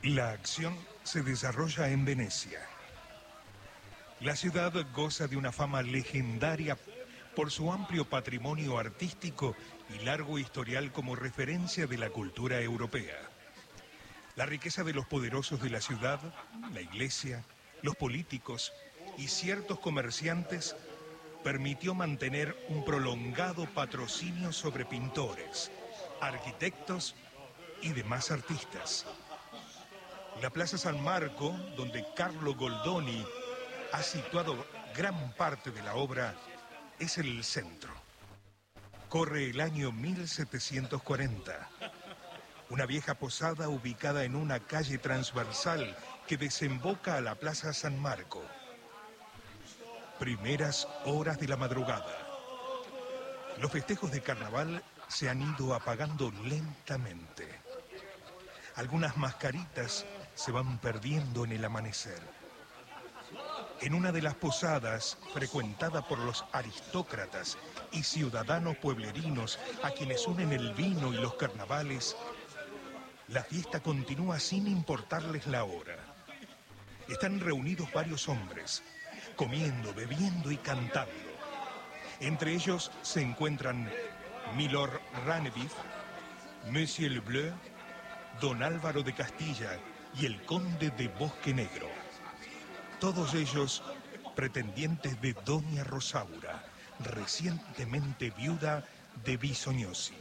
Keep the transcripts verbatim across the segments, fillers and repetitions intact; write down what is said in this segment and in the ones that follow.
La acción se desarrolla en Venecia. La ciudad goza de una fama legendaria por su amplio patrimonio artístico y largo historial como referencia de la cultura europea. La riqueza de los poderosos de la ciudad, la iglesia, los políticos y ciertos comerciantes permitió mantener un prolongado patrocinio sobre pintores, arquitectos y demás artistas. La Plaza San Marco, donde Carlo Goldoni ha situado gran parte de la obra, es el centro. Corre el año mil setecientos cuarenta. Una vieja posada ubicada en una calle transversal que desemboca a la Plaza San Marco. Primeras horas de la madrugada. Los festejos de carnaval se han ido apagando lentamente. Algunas mascaritas se van perdiendo en el amanecer. En una de las posadas, frecuentada por los aristócratas y ciudadanos pueblerinos a quienes unen el vino y los carnavales, la fiesta continúa sin importarles la hora. Están reunidos varios hombres, comiendo, bebiendo y cantando. Entre ellos se encuentran Milord Ranevif, Monsieur Le Bleu, Don Álvaro de Castilla y el Conde de Bosque Negro. Todos ellos pretendientes de Doña Rosaura, recientemente viuda de Bisognosi.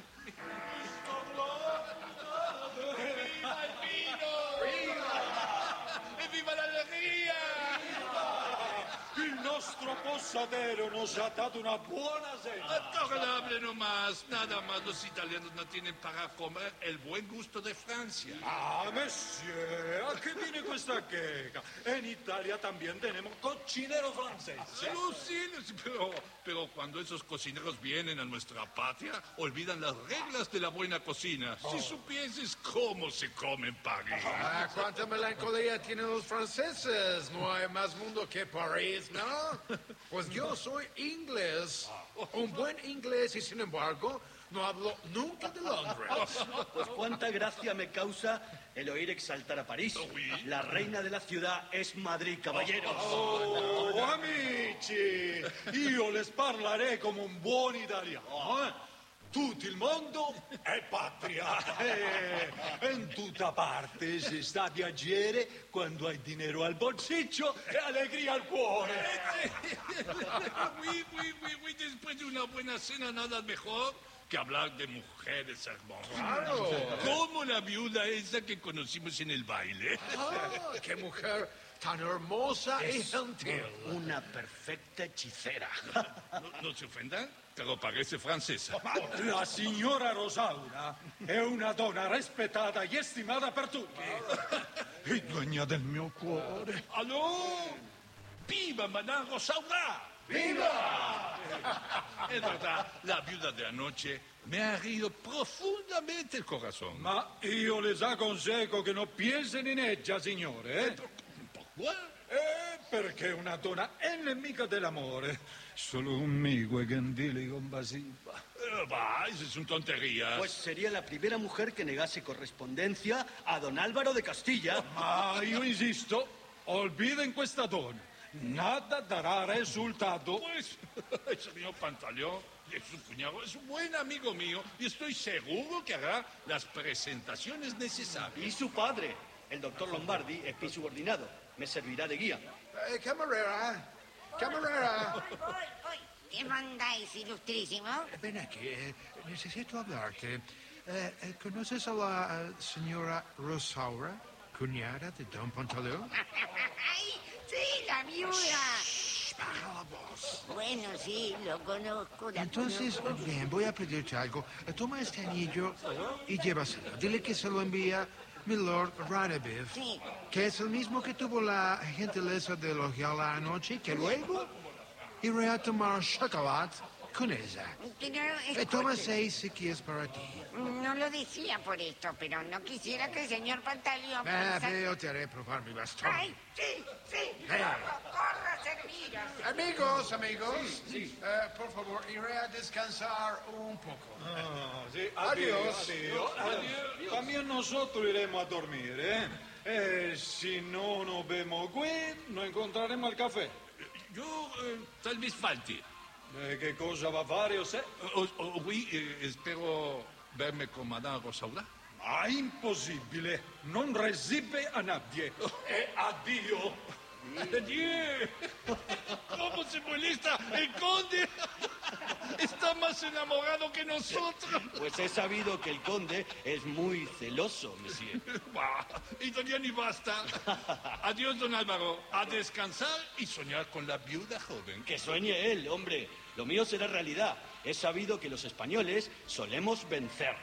Nuestro posadero nos ha dado una buena cena. Adorable nomás. Nada más los italianos no tienen para comer el buen gusto de Francia. Ah, monsieur, ¿a qué viene esta queja? En Italia también tenemos cocineros franceses. Sí, sí, pero, pero cuando esos cocineros vienen a nuestra patria, olvidan las reglas de la buena cocina. Oh. Si supieses cómo se come en París. Ah, cuánta melancolía tienen los franceses. No hay más mundo que París, ¿no? Pues yo soy inglés, un buen inglés y sin embargo no hablo nunca de Londres. Pues cuánta gracia me causa el oír exaltar a París. La reina de la ciudad es Madrid, caballeros. Oh, oh, amici, io les parleré come un buon italiano. Eh? Tutto il mondo è patria. Eh, in tutta parte si sta a piacere quando hai dinero al bolsillo e allegria al cuore. Oui, oui, oui, oui. Después de una buena cena, nada mejor que hablar de mujeres hermosas. Claro. Como la viuda esa que conocimos en el baile. Ah, qué mujer tan hermosa es y gentil. Una perfecta hechicera. No, no se ofendan, pero parece francesa. La signora Rosaura è una donna rispettata e stimata per tutti. E duegna del mio cuore. ¡Aló! ¡Viva Madame Rosaura! ¡Viva! Es verdad, la viuda de anoche me ha herido profundamente el corazón. Ma io les aconsejo che non piensen in ella, signore. Eh? Eh, perché una donna è nemica dell'amore. Solo un amigo e gentile y compasiva. Eh, va, eso es una tontería. Pues sería la primera mujer que negase correspondencia a don Álvaro de Castilla. Ma io insisto, olviden questa donna. Nada dará resultado. Pues, el señor Pantaleón es su cuñado, es un buen amigo mío y estoy seguro que hará las presentaciones necesarias. Y su padre, el doctor Lombardi, es mi subordinado. Me servirá de guía. Eh, camarera, camarera. Voy, voy. ¿Qué mandáis, ilustrísimo? Ven aquí, eh, necesito hablarte. Eh, eh, ¿Conoces a la eh, señora Rosaura, cuñada de don Pantaleón? Sí, la viuda. Shh, baja la voz. Bueno, sí, lo conozco. La Entonces, conozco. bien, voy a pedirte algo. Toma este anillo y llévaselo. Dile que se lo envía Milord Ranevif, Sí. que es el mismo que tuvo la gentileza de elogiarla anoche, que luego iré a tomar chocolate con ella. Pero, Eh, toma escuche, seis si quieres para ti. no lo decía por esto, pero no quisiera que el señor Pantaleón... Ah, pensara- yo te haré probar mi bastón. ¡Ay, sí, sí! ¡Corra, corra a serviros! Amigos, amigos, eh, por favor, iré a descansar un poco. Ah, sí, Adiós. Adiós. Adiós. También nosotros iremos a dormir, ¿eh? Eh, si no nos vemos aquí, no encontraremos el café. Yo eh, tal vez falte. Eh, ¿Qué cosa va a fare, José? O, o- oui, eh, espero verme con Madame Rosaura. Ah, impossibile. Non recibe a nadie. E addio. Adiós. ¿Cómo se molesta el conde? Está más enamorado que nosotros. Pues he sabido que el conde es muy celoso, monsieur. Bah, y todavía ni basta. Adiós, don Álvaro. A descansar y soñar con la viuda joven. Que sueñe él, hombre. Lo mío será realidad. He sabido que los españoles solemos vencer.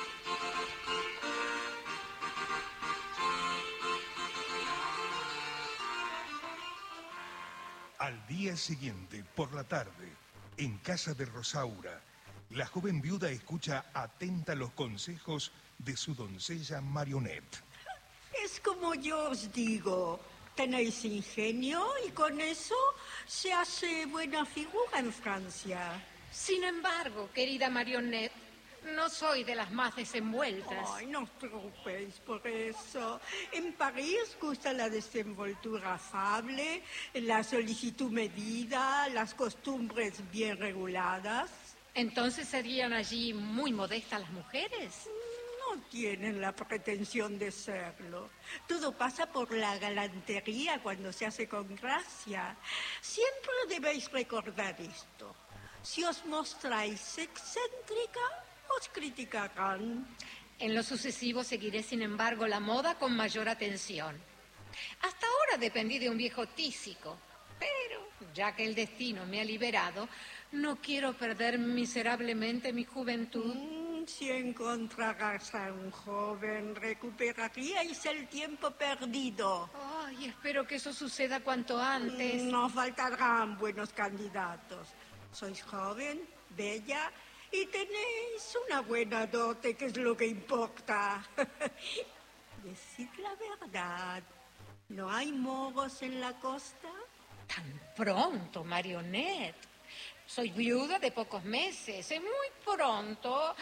Al día siguiente, por la tarde, en casa de Rosaura, la joven viuda escucha atenta los consejos de su doncella Marionette. Es como yo os digo, tenéis ingenio y con eso se hace buena figura en Francia. Sin embargo, querida Marionette, no soy de las más desenvueltas. Ay, no os preocupéis por eso. En París gusta la desenvoltura afable, la solicitud medida, las costumbres bien reguladas. Entonces serían allí muy modestas las mujeres. No tienen la pretensión de serlo. Todo pasa por la galantería cuando se hace con gracia. Siempre debéis recordar esto. Si os mostráis excéntrica, os criticarán. En lo sucesivo seguiré, sin embargo, la moda con mayor atención. Hasta ahora dependí de un viejo tísico, pero ya que el destino me ha liberado, no quiero perder miserablemente mi juventud. Mm, si encontraras a un joven, recuperaríais el tiempo perdido. Ay, espero que eso suceda cuanto antes. No faltarán buenos candidatos. Sois joven, bella y tenéis una buena dote, que es lo que importa. Decid la verdad. ¿No hay moros en la costa? Tan pronto, Marionette. Soy viuda de pocos meses. Es muy pronto.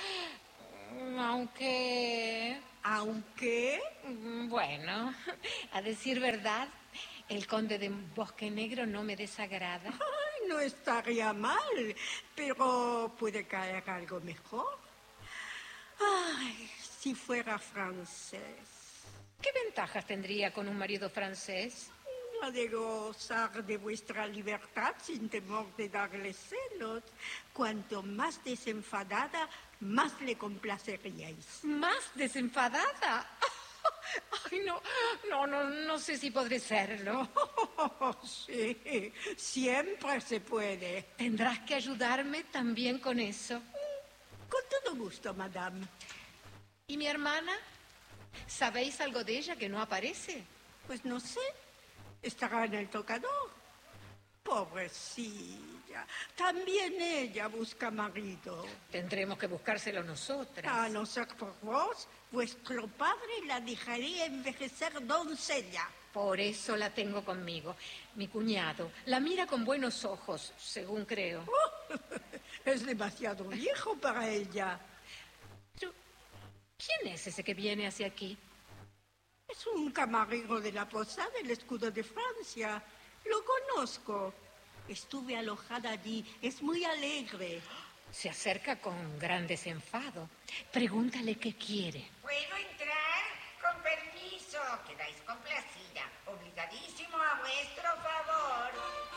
Aunque... Aunque... Bueno, a decir verdad, el conde de Bosque Negro no me desagrada. Ay, no estaría mal, pero puede caer algo mejor. Ay, si fuera francés. ¿Qué ventajas tendría con un marido francés? La de gozar de vuestra libertad sin temor de darle celos. Cuanto más desenfadada, más le complaceríais. ¿Más desenfadada? Ay, no, no, no, no sé si podré serlo. Oh, sí, siempre se puede. Tendrás que ayudarme también con eso. Con todo gusto, madame. ¿Y mi hermana? ¿Sabéis algo de ella que no aparece? Pues no sé. Estará en el tocador. Pobrecilla. También ella busca marido. Tendremos que buscárselo nosotras. A no ser por vos, vuestro padre la dejaría envejecer doncella. Por eso la tengo conmigo. Mi cuñado la mira con buenos ojos, según creo. Oh, es demasiado viejo para ella. Pero, ¿quién es ese que viene hacia aquí? Es un camarero de la posada del Escudo de Francia. Lo conozco. Estuve alojada allí. Es muy alegre. Se acerca con gran desenfado. Pregúntale qué quiere. ¿Puedo entrar? Con permiso. Quedáis complacida. Obligadísimo a vuestro favor.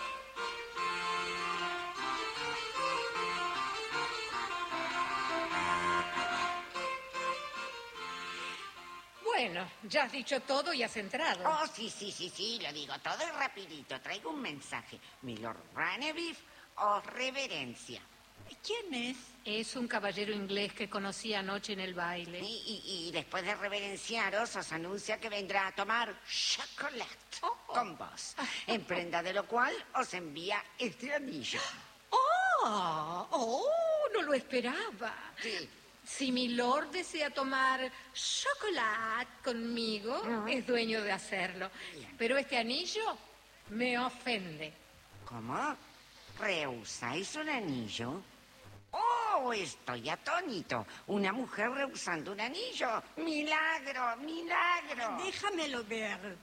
Bueno, ya has dicho todo y has entrado. Oh, sí, sí, sí, sí, lo digo todo y rapidito. Traigo un mensaje. Milord Ranevif os reverencia. ¿Quién es? Es un caballero inglés que conocí anoche en el baile. Y, y- y después de reverenciaros, os anuncia que vendrá a tomar chocolate Oh. con vos. En prenda de lo cual os envía este anillo. ¡Oh! Oh, oh, no lo esperaba. Sí. Si mi lord desea tomar chocolate conmigo, Uh-huh. es dueño de hacerlo. Pero este anillo me ofende. ¿Cómo? ¿Rehusáis un anillo? ¡Oh, estoy atónito! Una mujer rehusando un anillo. ¡Milagro, milagro! Déjamelo ver.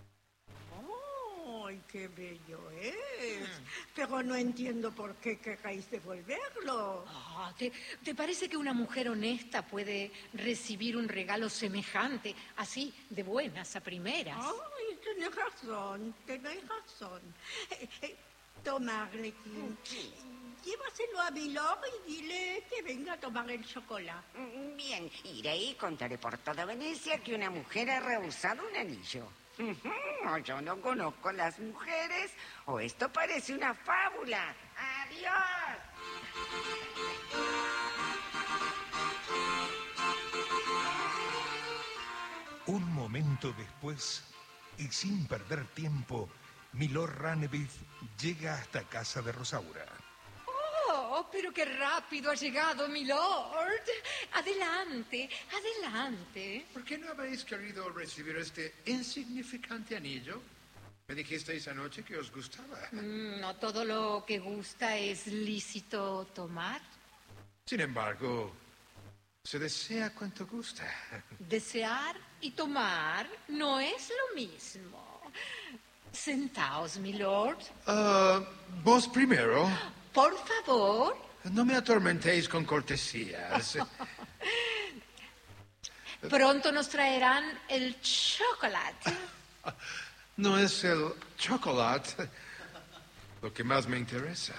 ¡Ay, qué bello es! Pero no entiendo por qué queréis devolverlo. Ah, ¿te, te parece que una mujer honesta puede recibir un regalo semejante, así, de buenas a primeras? Ay, tenés razón, tenés razón. Eh, eh, toma, Arlequín. Llévaselo a Milord y dile que venga a tomar el chocolate. Mm, Bien, iré y contaré por toda Venecia que una mujer ha rehusado un anillo. Ujú, O yo no conozco las mujeres, o esto parece una fábula. ¡Adiós! Un momento después, y sin perder tiempo, Milord Ranevif llega hasta casa de Rosaura. Oh, pero qué rápido ha llegado, mi lord. Adelante, adelante. ¿Por qué no habéis querido recibir este insignificante anillo? Me dijisteis anoche que os gustaba. Mm, No todo lo que gusta es lícito tomar. Sin embargo, se desea cuanto gusta. Desear y tomar no es lo mismo. Sentaos, mi lord. Ah, vos primero. Por favor. No me atormentéis con cortesías. Pronto nos traerán el chocolate. No es el chocolate lo que más me interesa.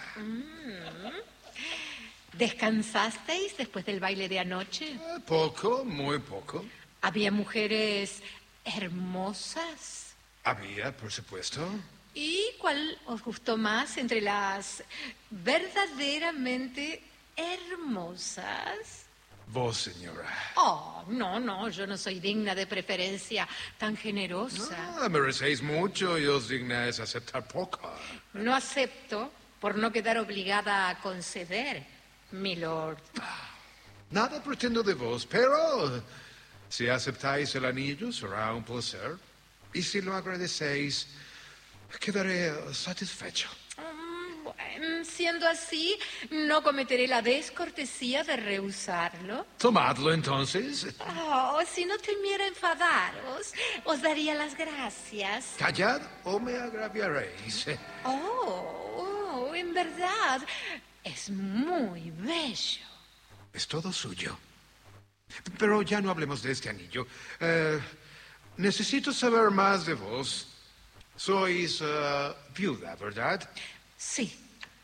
¿Descansasteis después del baile de anoche? Ah, Poco, muy poco. Había mujeres hermosas. Había, por supuesto. ¿Y cuál os gustó más entre las verdaderamente hermosas? Vos, señora. Oh, no, no, yo no soy digna de preferencia tan generosa. Ah, merecéis mucho y os dignáis aceptar poco. No acepto por no quedar obligada a conceder, mi lord. Nada pretendo de vos, pero si aceptáis el anillo será un placer. Y si lo agradecéis, quedaré satisfecho. Mm, bueno, siendo así, no cometeré la descortesía de rehusarlo. Tomadlo entonces. Oh, si no temiera enfadaros, os daría las gracias. Callad o me agraviaréis. Oh, oh, en verdad, es muy bello. Es todo suyo. Pero ya no hablemos de este anillo. Eh, necesito saber más de vos. Sois eh, viuda, ¿verdad? Sí,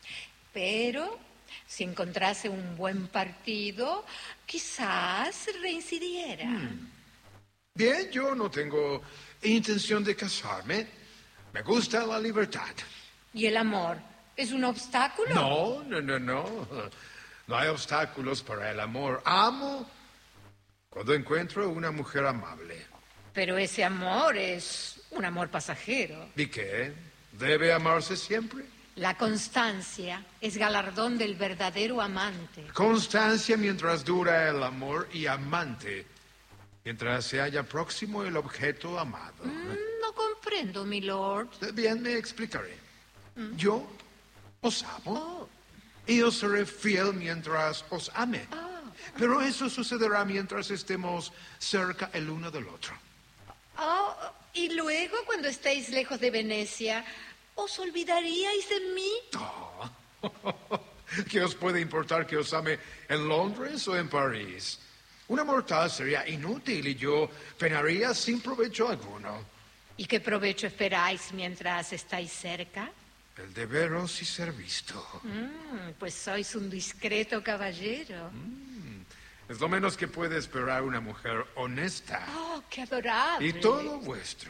pero si encontrase un buen partido, quizás reincidiera. Bien, yo no tengo intención de casarme. Me gusta la libertad. ¿Y el amor es un obstáculo? No, no, no, no. No hay obstáculos para el amor. Amo cuando encuentro una mujer amable. Pero ese amor es un amor pasajero. ¿Y qué? ¿Debe amarse siempre? La constancia es galardón del verdadero amante. Constancia mientras dura el amor y amante mientras se halla próximo el objeto amado. Mm, No comprendo, mi lord. Bien, me explicaré. Yo os amo Oh, y os seré fiel mientras os ame. Pero eso sucederá mientras estemos cerca el uno del otro. oh, y luego, cuando estéis lejos de Venecia, ¿os olvidaríais de mí? Oh. ¿Qué os puede importar que os ame en Londres o en París? Una mortal sería inútil y yo penaría sin provecho alguno. ¿Y qué provecho esperáis mientras estáis cerca? El de veros y ser visto. Mm, pues sois un discreto caballero. Es lo menos que puede esperar una mujer honesta. Oh, qué adorable. Y todo vuestro.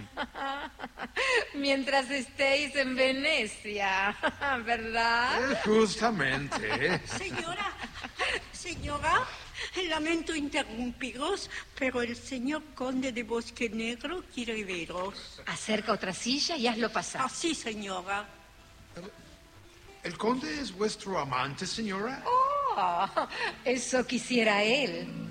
Mientras estéis en Venecia, ¿verdad? Eh, Justamente. Señora, señora, lamento interrumpiros, pero el señor conde de Bosque Negro quiere veros. Acerca otra silla y hazlo pasar. Así, señora. ¿El conde es vuestro amante, señora? Oh, eso quisiera él.